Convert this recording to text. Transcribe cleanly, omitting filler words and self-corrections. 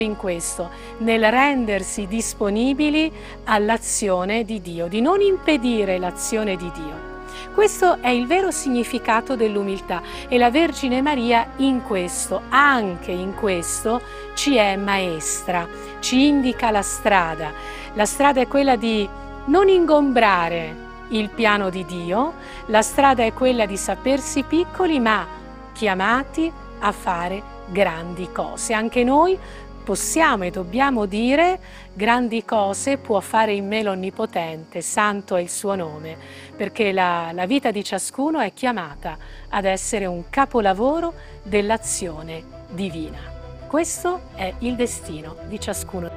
in questo, nel rendersi disponibili all'azione di Dio, di non impedire l'azione di Dio. Questo è il vero significato dell'umiltà e la Vergine Maria in questo, anche in questo, ci è maestra, ci indica la strada. La strada è quella di non ingombrare il piano di Dio, la strada è quella di sapersi piccoli ma chiamati a fare grandi cose. Anche noi possiamo e dobbiamo dire: grandi cose può fare in me l'Onnipotente, santo è il suo nome, perché la vita di ciascuno è chiamata ad essere un capolavoro dell'azione divina. Questo è il destino di ciascuno.